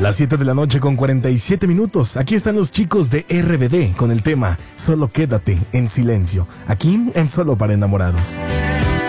Las 7 de la noche con 47 minutos. Aquí están los chicos de RBD con el tema Solo quédate en silencio. Aquí en Solo para Enamorados.